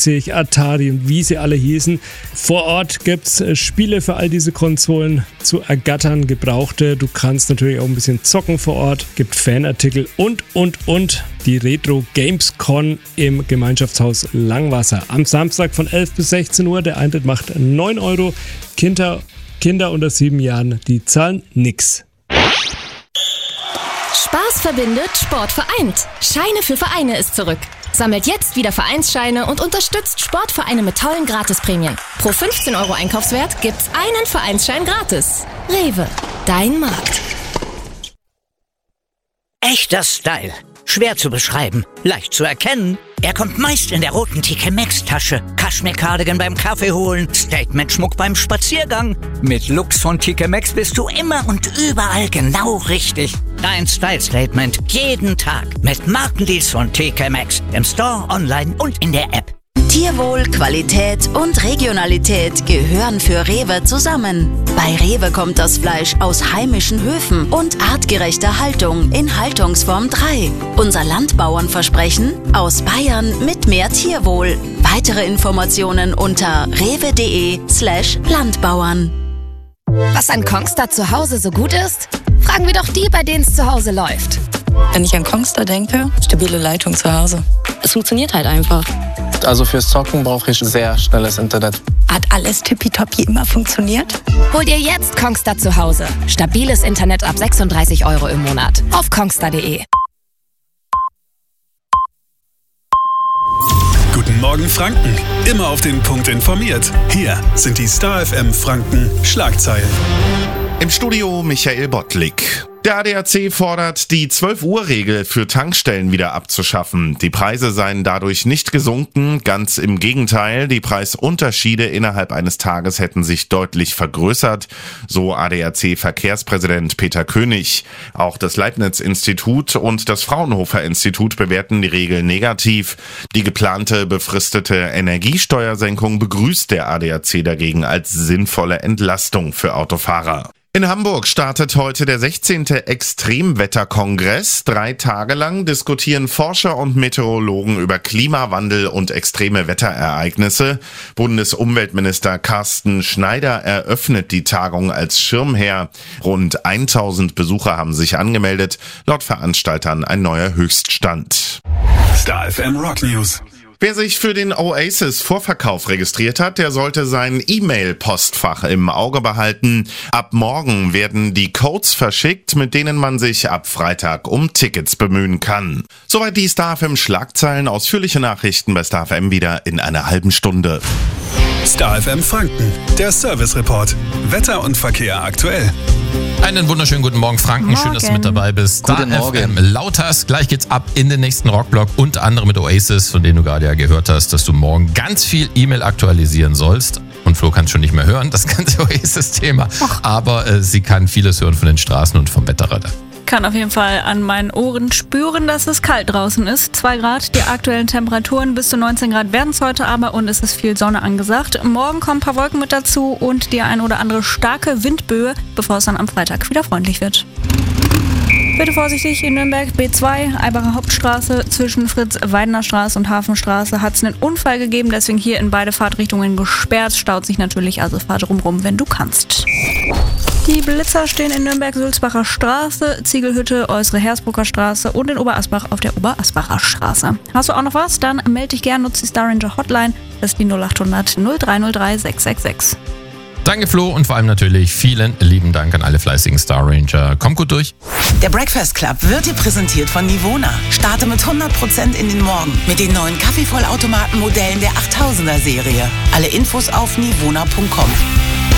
C64, Atari und wie sie alle hießen. Vor Ort gibt es Spiele für all diese Konsolen zu ergattern, gebrauchte. Du kannst natürlich auch ein bisschen zocken vor Ort, gibt Fanartikel und. Die Retro Gamescon im Gemeinschaftshaus Langwasser. Am Samstag von 11 bis 16 Uhr. Der Eintritt macht 9 Euro. Kinder unter 7 Jahren, die zahlen nix. Spaß verbindet, Sport vereint. Scheine für Vereine ist zurück. Sammelt jetzt wieder Vereinsscheine und unterstützt Sportvereine mit tollen Gratisprämien. Pro 15 Euro Einkaufswert gibt's einen Vereinsschein gratis. Rewe, dein Markt. Echter Style. Schwer zu beschreiben, leicht zu erkennen. Er kommt meist in der roten TK Maxx Tasche. Kaschmir-Cardigan beim Kaffee holen, Statement-Schmuck beim Spaziergang. Mit Looks von TK Maxx bist du immer und überall genau richtig. Dein Style-Statement jeden Tag mit Markendeals von TK Maxx. Im Store, online und in der App. Tierwohl, Qualität und Regionalität gehören für Rewe zusammen. Bei Rewe kommt das Fleisch aus heimischen Höfen und artgerechter Haltung in Haltungsform 3. Unser Landbauernversprechen: aus Bayern mit mehr Tierwohl. Weitere Informationen unter rewe.de/Landbauern. Was an Kongstar zu Hause so gut ist? Fragen wir doch die, bei denen es zu Hause läuft. Wenn ich an Kongstar denke, stabile Leitung zu Hause. Es funktioniert halt einfach. Also fürs Zocken brauche ich sehr schnelles Internet. Hat alles tippitoppi immer funktioniert? Hol dir jetzt Kongstar zu Hause. Stabiles Internet ab 36 Euro im Monat. Auf kongstar.de. Guten Morgen Franken. Immer auf den Punkt informiert. Hier sind die Star FM Franken Schlagzeilen. Im Studio Michael Bottlik. Der ADAC fordert, die 12-Uhr-Regel für Tankstellen wieder abzuschaffen. Die Preise seien dadurch nicht gesunken, ganz im Gegenteil. Die Preisunterschiede innerhalb eines Tages hätten sich deutlich vergrößert, so ADAC-Verkehrspräsident Peter König. Auch das Leibniz-Institut und das Fraunhofer-Institut bewerten die Regel negativ. Die geplante befristete Energiesteuersenkung begrüßt der ADAC dagegen als sinnvolle Entlastung für Autofahrer. In Hamburg startet heute der 16. Extremwetterkongress. 3 Tage lang diskutieren Forscher und Meteorologen über Klimawandel und extreme Wetterereignisse. Bundesumweltminister Carsten Schneider eröffnet die Tagung als Schirmherr. Rund 1000 Besucher haben sich angemeldet. Laut Veranstaltern ein neuer Höchststand. Star FM Rock News. Wer sich für den Oasis-Vorverkauf registriert hat, der sollte sein E-Mail-Postfach im Auge behalten. Ab morgen werden die Codes verschickt, mit denen man sich ab Freitag um Tickets bemühen kann. Soweit die Star FM Schlagzeilen. Ausführliche Nachrichten bei Star FM wieder in einer halben Stunde. Star FM Franken, der Service Report. Wetter und Verkehr aktuell. Einen wunderschönen guten Morgen, Franken. Schön, dass du mit dabei bist. Star FM Lauters. Gleich geht's ab in den nächsten Rockblock, unter anderem mit Oasis, von denen du gerade ja gehört hast, dass du morgen ganz viel E-Mail aktualisieren sollst. Und Flo kann es schon nicht mehr hören, das ganze Oasis-Thema. Aber sie kann vieles hören von den Straßen und vom Wetterradar. Kann auf jeden Fall an meinen Ohren spüren, dass es kalt draußen ist. 2 Grad, die aktuellen Temperaturen bis zu 19 Grad werden es heute aber und es ist viel Sonne angesagt. Morgen kommen ein paar Wolken mit dazu und die ein oder andere starke Windböe, bevor es dann am Freitag wieder freundlich wird. Bitte vorsichtig in Nürnberg, B2, Eibacher Hauptstraße, zwischen Fritz-Weidener Straße und Hafenstraße hat es einen Unfall gegeben, deswegen hier in beide Fahrtrichtungen gesperrt, staut sich natürlich, also fahr drumrum, wenn du kannst. Die Blitzer stehen in Nürnberg-Sulzbacher Straße, Ziegelhütte, Äußere Hersbrucker Straße und in Oberasbach auf der Oberasbacher Straße. Hast du auch noch was? Dann melde dich gern, nutze die Star Ranger Hotline, das ist die 0800 0303 666. Danke Flo und vor allem natürlich vielen lieben Dank an alle fleißigen Star Ranger. Kommt gut durch. Der Breakfast Club wird dir präsentiert von Nivona. Starte mit 100% in den Morgen mit den neuen Kaffeevollautomaten-Modellen der 8000er Serie. Alle Infos auf nivona.com.